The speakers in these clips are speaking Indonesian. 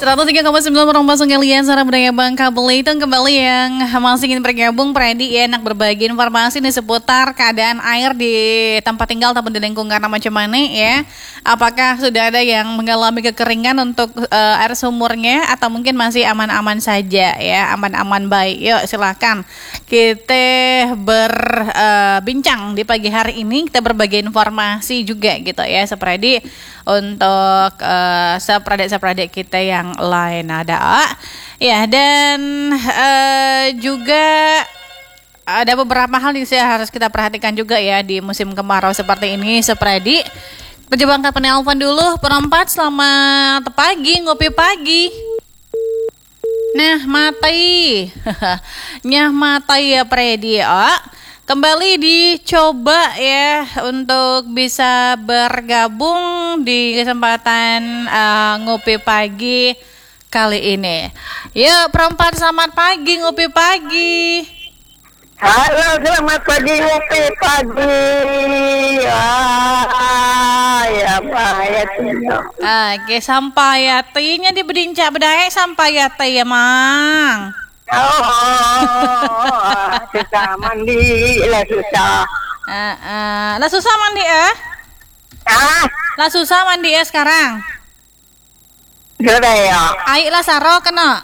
103,9 orang pasang kalian Sarah Budaya Bangka Belitung kembali yang masih ingin bergabung Predi ya enak berbagi informasi nih seputar keadaan air di tempat tinggal ataupun di lingkungan macam mana ya. Apakah sudah ada yang mengalami kekeringan untuk air sumurnya atau mungkin masih aman-aman saja ya, aman-aman baik. Yuk silakan kita berbincang di pagi hari ini, kita berbagi informasi juga gitu ya Sepredi untuk sahabat-sahabat kita yang lain ada ya, dan juga ada beberapa hal yang harus kita perhatikan juga ya di musim kemarau seperti ini Sepredi. Coba angkat penelpon dulu perempat, selamat pagi, ngopi pagi. Nah mati nyah mati ya Predi ya. Kembali dicoba ya untuk bisa bergabung di kesempatan ngopi pagi kali ini. Yuk perempat, selamat pagi, ngopi pagi. Halo, selamat pagi, ngopi pagi. Ya bahaya tuh. Oke, sampai ya tinya di bedincak bedai sampai ya ya mang. Susah mandi lah susah. Lah susah mandi ya? Lah susah mandi ya sekarang. Sudah ya. Aik lah saro kena.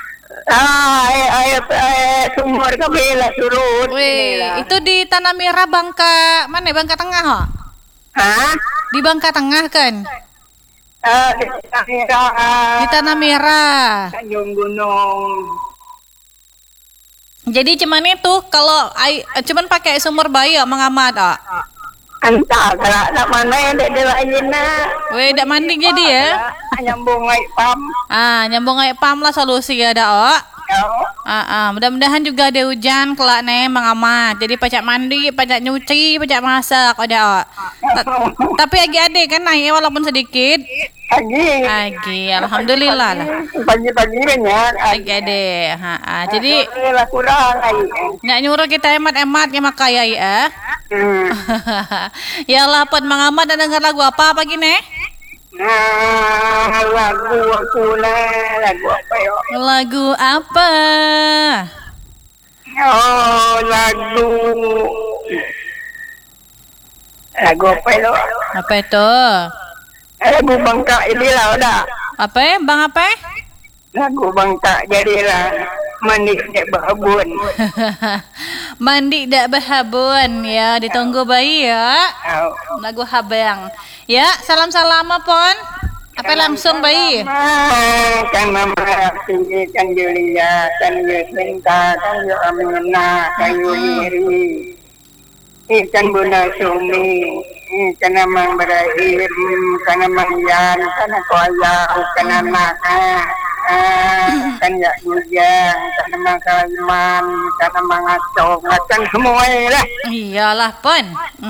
Sumur kabela surut. Wih, itu di Tanah Merah Bangka mana? Bangka Tengah ho? Di Bangka Tengah kan? Di Tanah Merah. Tanjung Gunung. Jadi cuman itu kalau cuman pakai sumur bayi mengamat Entah kalau nak mana yang ada lagi nak. Weh, dak mandi jadi ya. Nyambung ngai pam. Nyambung ngai pam lah solusi ada mudah-mudahan juga ada hujan kelak nih mengamat. Jadi pacak mandi, pacak nyuci, pacak masak ada Tapi lagi ada kan naik walaupun sedikit. Lagi, alhamdulillah lah. Pagi-pagi banyak. Lagi ada. Jadi kurang nggak nyuruh kita emat-emat yang makaya ya. Ya lah pot mengamat dan dengar lagu apa pagi nih? Lagu aku lah, lagu apa yo? Lagu apa? Lagu apa yo? Apa itu? Lagu Bangka ini lah udah. Apa ya? Bang apa? Lagu Bangka jadilah mandi dak berhabun. Mandi dak berhabun ya, ditunggu bayi ya. Lagu habang. Ya, salam-salam pon. Apa langsung bayi? Kan mama tinggi kan Julia, kan Yusinta, kan Yu Amina, kan Yuri. Ikan Bunda Sumi, ikan Amang Ibrahim, kan Amang Yan, kan aku ayah, kan anak, kan ya Yujang, kan Amang Kaliman, kan Amang Acong, kan semua lah. Iyalah pon.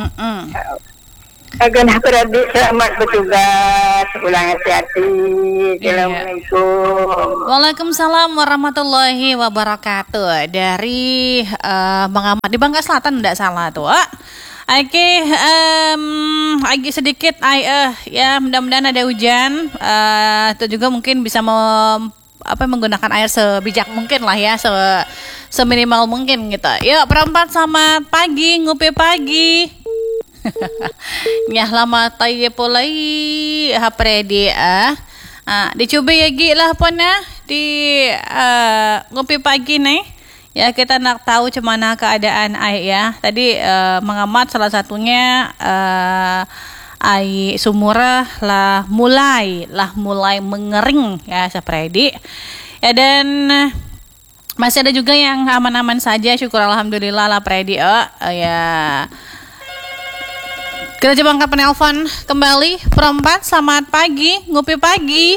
Agan Predi selamat bertugas, pulang hati-hati. Assalamualaikum. Waalaikumsalam warahmatullahi wabarakatuh. Dari Bang Ahmad di Bangka Selatan tidak salah tuh. Oke, agak sedikit ya mudah-mudahan ada hujan. Itu juga mungkin bisa menggunakan air sebijak mungkin lah ya, seminimal mungkin gitu. Yuk perempat, selamat pagi, ngopi pagi. Nyah lama tayo pulai Predi dicoba ya lah pona di ngopi pagi nih ya, kita nak tahu cemana keadaan air ya. Tadi mengamat salah satunya air sumur lah mulai mengering ya Predi ya, dan masih ada juga yang aman-aman saja, syukur alhamdulillah lah Predi ya. Kita coba angkat penelpon kembali perempat, selamat pagi, ngopi pagi.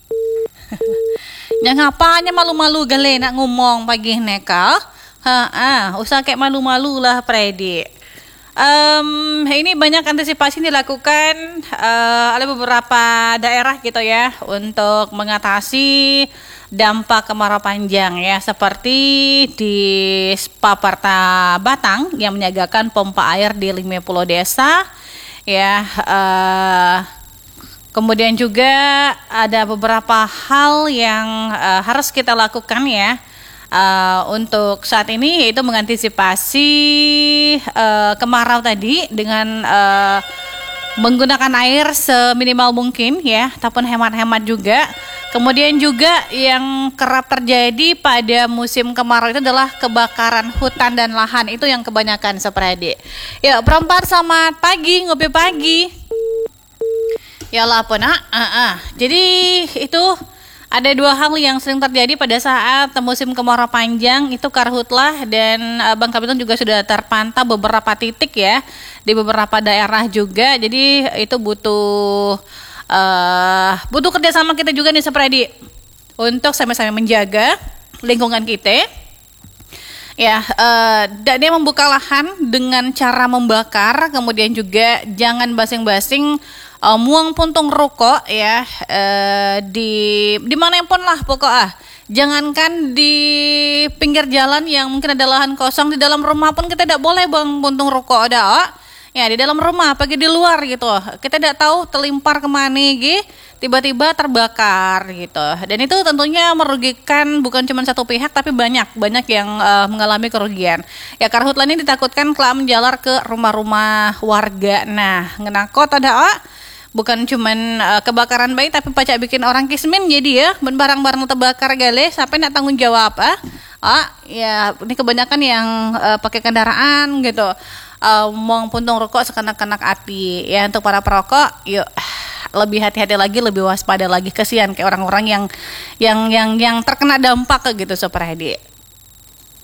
Yang apanya malu-malu gale nak ngomong pagi neka. Usah kayak malu-malu lah Predi. Ini banyak antisipasi dilakukan oleh beberapa daerah gitu ya untuk mengatasi dampak kemarau panjang ya, seperti di Spaparta Batang yang menyiagakan pompa air di 50 desa ya, Kemudian juga ada beberapa hal yang harus kita lakukan ya untuk saat ini, yaitu mengantisipasi kemarau tadi dengan menggunakan air seminimal mungkin ya, ataupun hemat-hemat juga. Kemudian juga yang kerap terjadi pada musim kemarau itu adalah kebakaran hutan dan lahan. Itu yang kebanyakan seperti. Ya, perempat selamat pagi, ngopi pagi. Ya lah apa nak? Jadi itu ada dua hal yang sering terjadi pada saat musim kemarau panjang, itu karhutlah dan Bang Kapiten juga sudah terpantau beberapa titik ya di beberapa daerah juga. Jadi itu butuh kerjasama kita juga nih Sepredi untuk sama-sama menjaga lingkungan kita. Ya, dan dia membuka lahan dengan cara membakar, kemudian juga jangan basing-basing muang puntung rokok ya di mana pun lah pokoknya. Jangankan di pinggir jalan yang mungkin ada lahan kosong, di dalam rumah pun kita tidak boleh bang puntung rokok ada. Ya di dalam rumah, apalagi di luar gitu. Kita tidak tahu terlimpar kemana gitu, tiba-tiba terbakar gitu. Dan itu tentunya merugikan bukan cuma satu pihak, tapi banyak yang mengalami kerugian. Ya karhutlah ini ditakutkan telah menjalar ke rumah-rumah warga. Nah, ngenakot ada bukan cuman kebakaran bayi, tapi pacak bikin orang kismin jadi ya, barang-barang terbakar gale sampai nak tanggung jawab ya ini kebanyakan yang pakai kendaraan gitu. Mau puntung rokok sekanak-kanak api ya. Untuk para perokok yuk lebih hati-hati lagi, lebih waspada lagi, kesian kayak orang-orang yang terkena dampak gitu seperti